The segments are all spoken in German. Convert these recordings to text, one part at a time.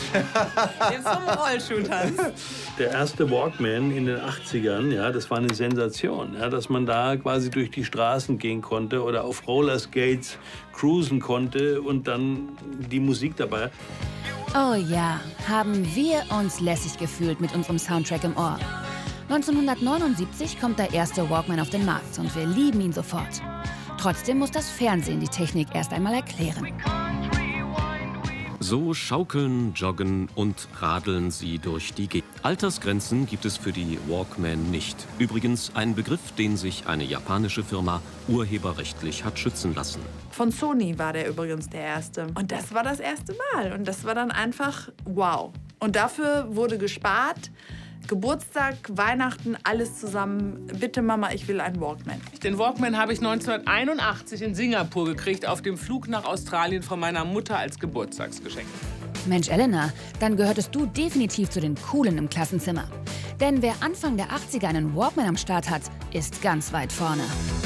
Jetzt vom Rollschuh tanzt. Der erste Walkman in den 80ern, ja, das war eine Sensation, ja, dass man da quasi durch die Straßen gehen konnte oder auf Rollerskates cruisen konnte und dann die Musik dabei. Oh ja, haben wir uns lässig gefühlt mit unserem Soundtrack im Ohr. 1979 kommt der erste Walkman auf den Markt und wir lieben ihn sofort. Trotzdem muss das Fernsehen die Technik erst einmal erklären. So schaukeln, joggen und radeln sie durch die Gegend. Altersgrenzen gibt es für die Walkman nicht. Übrigens ein Begriff, den sich eine japanische Firma urheberrechtlich hat schützen lassen. Von Sony war der übrigens der erste. Und das war das erste Mal. Und das war dann einfach wow. Und dafür wurde gespart. Geburtstag, Weihnachten, alles zusammen. Bitte, Mama, ich will einen Walkman. Den Walkman habe ich 1981 in Singapur gekriegt, auf dem Flug nach Australien von meiner Mutter als Geburtstagsgeschenk. Mensch, Elena, dann gehörtest du definitiv zu den Coolen im Klassenzimmer. Denn wer Anfang der 80er einen Walkman am Start hat, ist ganz weit vorne.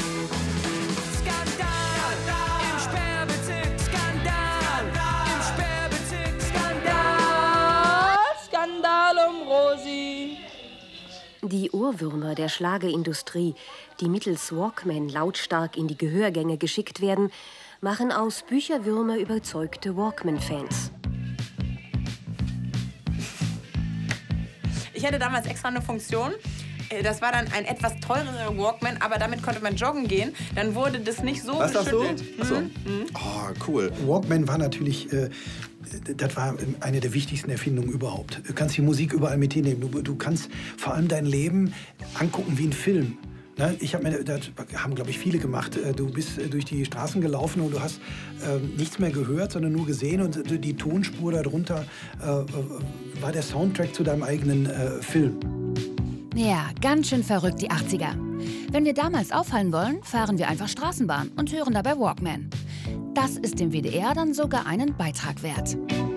Skandal um Rosi. Die Ohrwürmer der Schlagerindustrie, die mittels Walkman lautstark in die Gehörgänge geschickt werden, machen aus Bücherwürmer überzeugte Walkman-Fans. Ich hatte damals extra eine Funktion. Das war dann ein etwas teurerer Walkman, aber damit konnte man joggen gehen. Dann wurde das nicht so geschüttelt. Ach so? Oh, cool. Walkman war natürlich, das war eine der wichtigsten Erfindungen überhaupt. Du kannst die Musik überall mit hinnehmen. Du kannst vor allem dein Leben angucken wie ein Film. Ne? Das haben, glaube ich, viele gemacht. Du bist durch die Straßen gelaufen und du hast nichts mehr gehört, sondern nur gesehen. Und die Tonspur darunter war der Soundtrack zu deinem eigenen Film. Ja, ganz schön verrückt, die 80er. Wenn wir damals auffallen wollen, fahren wir einfach Straßenbahn und hören dabei Walkman. Das ist dem WDR dann sogar einen Beitrag wert.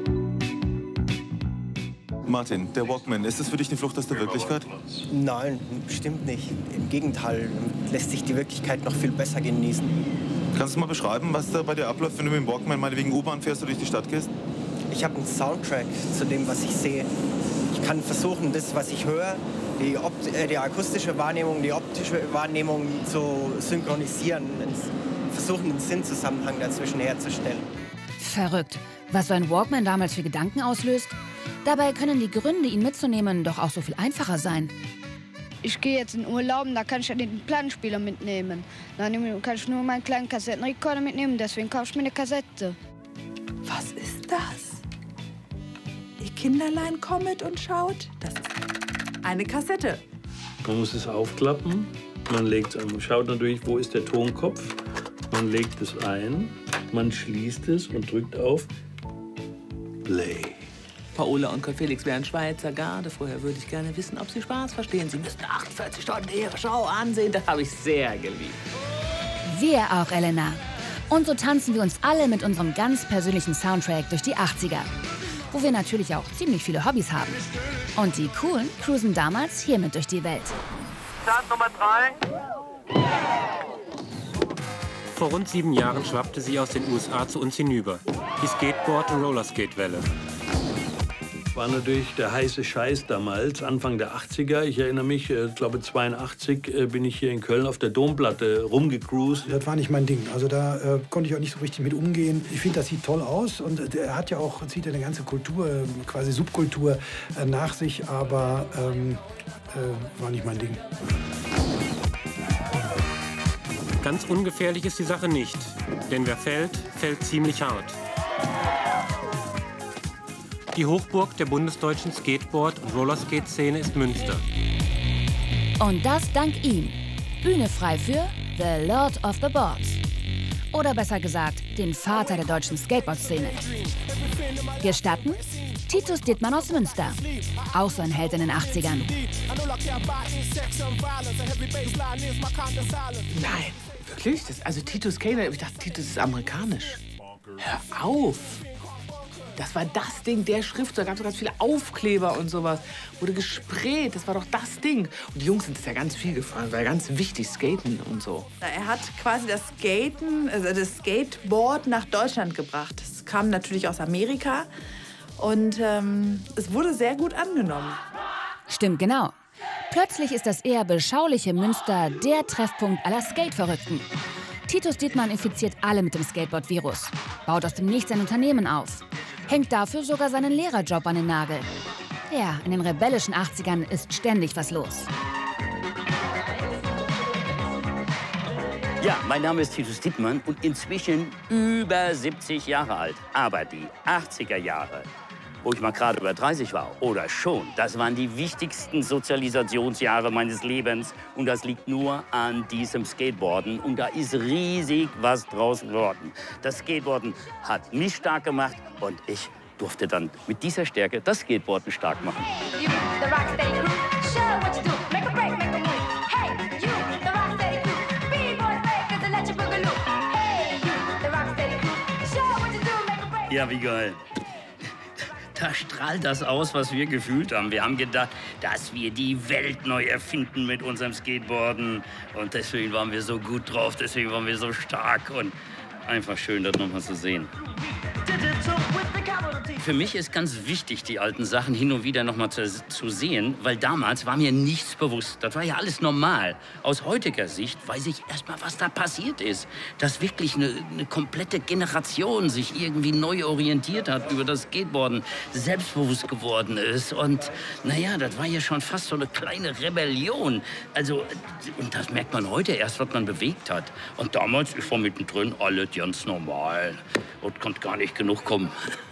Martin, der Walkman, ist das für dich eine Flucht aus der Wirklichkeit? Nein, bestimmt nicht. Im Gegenteil, lässt sich die Wirklichkeit noch viel besser genießen. Kannst du mal beschreiben, was da bei dir abläuft, wenn du mit dem Walkman meinetwegen U-Bahn fährst oder durch die Stadt gehst? Ich habe einen Soundtrack zu dem, was ich sehe. Ich kann versuchen, das, was ich höre, die akustische Wahrnehmung, die optische Wahrnehmung zu synchronisieren, versuchen, einen Sinnzusammenhang dazwischen herzustellen. Verrückt, was so ein Walkman damals für Gedanken auslöst. Dabei können die Gründe, ihn mitzunehmen, doch auch so viel einfacher sein. Ich gehe jetzt in Urlaub, da kann ich ja den Plattenspieler mitnehmen. Dann kann ich nur meinen kleinen Kassettenrekorder mitnehmen, deswegen kaufe ich mir eine Kassette. Was ist das? Ihr Kinderlein kommt und schaut. Das ist eine Kassette. Man muss es aufklappen, man schaut natürlich, wo ist der Tonkopf. Man legt es ein, man schließt es und drückt auf Play. Paola und Felix wären Schweizer Garde. Vorher würde ich gerne wissen, ob Sie Spaß verstehen. Sie müssen 48 Stunden Ihre Show ansehen. Das habe ich sehr geliebt. Wir auch, Elena. Und so tanzen wir uns alle mit unserem ganz persönlichen Soundtrack durch die 80er. Wo wir natürlich auch ziemlich viele Hobbys haben. Und die Coolen cruisen damals hiermit durch die Welt. Start Nummer 3. Vor rund 7 Jahren schwappte sie aus den USA zu uns hinüber. Die Skateboard- und Rollerskate-Welle. War natürlich der heiße Scheiß damals, Anfang der 80er. Ich erinnere mich, ich glaube 82 bin ich hier in Köln auf der Domplatte rumgecruised. Das war nicht mein Ding. Also da konnte ich auch nicht so richtig mit umgehen. Ich finde, das sieht toll aus und er hat ja auch, zieht ja eine ganze Kultur, quasi Subkultur nach sich, aber war nicht mein Ding. Ganz ungefährlich ist die Sache nicht, denn wer fällt, fällt ziemlich hart. Die Hochburg der bundesdeutschen Skateboard- und Rollerskate-Szene ist Münster. Und das dank ihm. Bühne frei für The Lord of the Boards. Oder besser gesagt, den Vater der deutschen Skateboard-Szene. Gestatten? Titus Dittmann aus Münster. Auch so ein Held in den 80ern. Nein, wirklich? Also Titus Kane, ich dachte, Titus ist amerikanisch. Hör auf! Das war das Ding, der Schrift, da gab es ganz viele Aufkleber und sowas. Wurde gesprayt, das war doch das Ding. Und die Jungs sind das ja ganz viel gefahren, war ja ganz wichtig, Skaten und so. Er hat quasi das Skaten, also das Skateboard nach Deutschland gebracht. Das kam natürlich aus Amerika. Und es wurde sehr gut angenommen. Stimmt genau. Plötzlich ist das eher beschauliche Münster der Treffpunkt aller Skate-Verrückten. Titus Dittmann infiziert alle mit dem Skateboard-Virus, baut aus dem Nichts ein Unternehmen auf, hängt dafür sogar seinen Lehrerjob an den Nagel. Ja, in den rebellischen 80ern ist ständig was los. Ja, mein Name ist Titus Dittmann und inzwischen über 70 Jahre alt. Aber die 80er Jahre, wo ich mal gerade über 30 war oder schon, das waren die wichtigsten Sozialisationsjahre meines Lebens. Und das liegt nur an diesem Skateboarden. Und da ist riesig was draus geworden. Das Skateboarden hat mich stark gemacht und ich durfte dann mit dieser Stärke das Skateboarden stark machen. Ja, wie geil. Da strahlt das aus, was wir gefühlt haben. Wir haben gedacht, dass wir die Welt neu erfinden mit unserem Skateboarden. Und deswegen waren wir so gut drauf, deswegen waren wir so stark. Und einfach schön, das nochmal zu sehen. Für mich ist ganz wichtig, die alten Sachen hin und wieder noch mal zu sehen, weil damals war mir nichts bewusst. Das war ja alles normal. Aus heutiger Sicht weiß ich erst mal, was da passiert ist. Dass wirklich eine komplette Generation sich irgendwie neu orientiert hat über das Skateboarden, selbstbewusst geworden ist. Und naja, das war ja schon fast so eine kleine Rebellion. Also, und das merkt man heute erst, was man bewegt hat. Und damals, ich war mittendrin, alles ganz normal. Und konnte gar nicht genug kommen.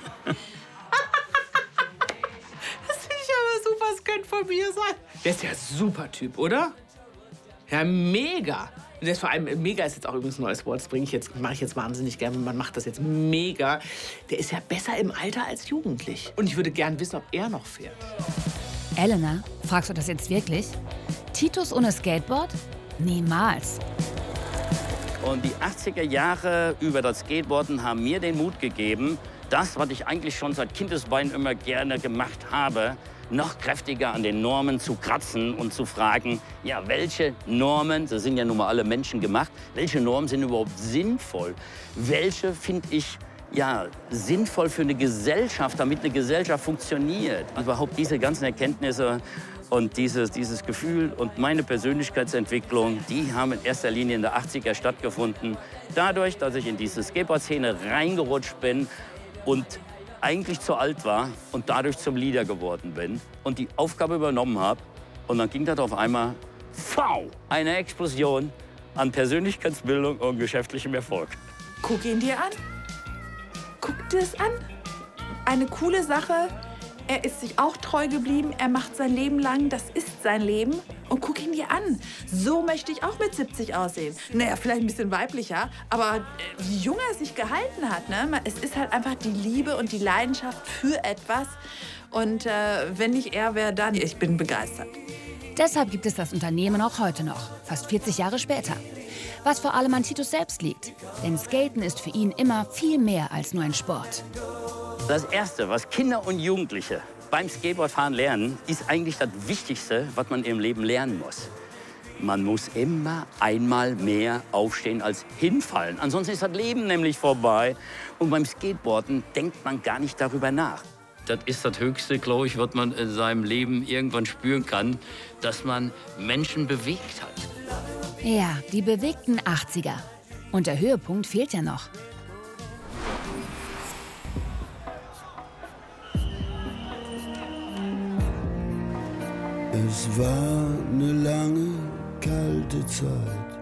Das könnte von mir sein. Der ist ja super Typ, oder? Ja, mega. Und der ist vor allem, mega ist jetzt auch übrigens ein neues Wort, das mache ich jetzt wahnsinnig gerne. Man macht das jetzt mega. Der ist ja besser im Alter als jugendlich. Und ich würde gern wissen, ob er noch fährt. Elena, fragst du das jetzt wirklich? Titus ohne Skateboard? Niemals. Und die 80er Jahre über das Skateboarden haben mir den Mut gegeben, das, was ich eigentlich schon seit Kindesbeinen immer gerne gemacht habe, noch kräftiger an den Normen zu kratzen und zu fragen, ja, welche Normen, das sind ja nun mal alle Menschen gemacht, welche Normen sind überhaupt sinnvoll? Welche finde ich ja, sinnvoll für eine Gesellschaft, damit eine Gesellschaft funktioniert? Überhaupt diese ganzen Erkenntnisse und dieses Gefühl und meine Persönlichkeitsentwicklung, die haben in erster Linie in der 80er stattgefunden. Dadurch, dass ich in diese Skateboard-Szene reingerutscht bin und eigentlich zu alt war und dadurch zum Leader geworden bin und die Aufgabe übernommen habe. Und dann ging das auf einmal, eine Explosion an Persönlichkeitsbildung und geschäftlichem Erfolg. Guck ihn dir an. Guck dir es an. Eine coole Sache. Er ist sich auch treu geblieben. Er macht sein Leben lang. Das ist sein Leben. Und guck ihn dir an. So möchte ich auch mit 70 aussehen. Naja, vielleicht ein bisschen weiblicher. Aber wie jung er sich gehalten hat. Ne? Es ist halt einfach die Liebe und die Leidenschaft für etwas. Und wenn nicht er, wer dann? Ich bin begeistert. Deshalb gibt es das Unternehmen auch heute noch, fast 40 Jahre später. Was vor allem an Titus selbst liegt. Denn Skaten ist für ihn immer viel mehr als nur ein Sport. Das Erste, was Kinder und Jugendliche beim Skateboardfahren lernen, ist eigentlich das Wichtigste, was man im Leben lernen muss. Man muss immer einmal mehr aufstehen als hinfallen. Ansonsten ist das Leben nämlich vorbei. Und beim Skateboarden denkt man gar nicht darüber nach. Das ist das Höchste, glaube ich, was man in seinem Leben irgendwann spüren kann, dass man Menschen bewegt hat. Ja, die bewegten 80er. Und der Höhepunkt fehlt ja noch. Es war eine lange, kalte Zeit.